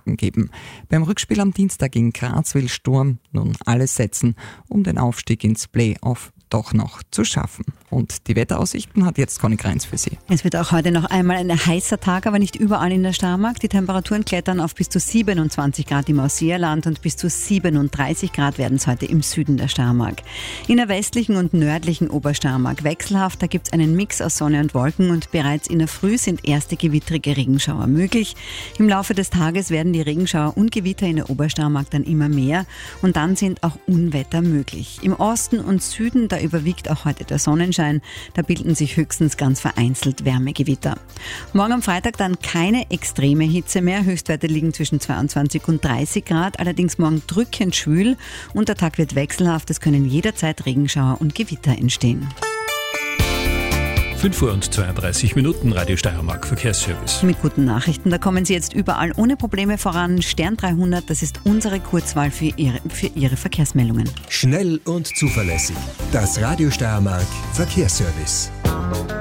Morgen geben. Beim Rückspiel am Dienstag in Graz will Sturm nun alles setzen, um den Aufstieg ins Play-Off doch noch zu schaffen. Und die Wetteraussichten hat jetzt Conny Greins für Sie. Es wird auch heute noch einmal ein heißer Tag, aber nicht überall in der Steiermark. Die Temperaturen klettern auf bis zu 27 Grad im Ausseerland und bis zu 37 Grad werden es heute im Süden der Steiermark. In der westlichen und nördlichen Obersteiermark wechselhaft, da gibt es einen Mix aus Sonne und Wolken und bereits in der Früh sind erste gewittrige Regenschauer möglich. Im Laufe des Tages werden die Regenschauer und Gewitter in der Obersteiermark dann immer mehr und dann sind auch Unwetter möglich. Im Osten und Süden, da überwiegt auch heute der Sonnenschein. Da bilden sich höchstens ganz vereinzelt Wärmegewitter. Morgen am Freitag dann keine extreme Hitze mehr. Höchstwerte liegen zwischen 22 und 30 Grad. Allerdings morgen drückend schwül und der Tag wird wechselhaft. Es können jederzeit Regenschauer und Gewitter entstehen. 5:32 Radio Steiermark Verkehrsservice. Mit guten Nachrichten. Da kommen Sie jetzt überall ohne Probleme voran. Stern 300, das ist unsere Kurzwahl für Ihre Verkehrsmeldungen. Schnell und zuverlässig. Das Radio Steiermark Verkehrsservice.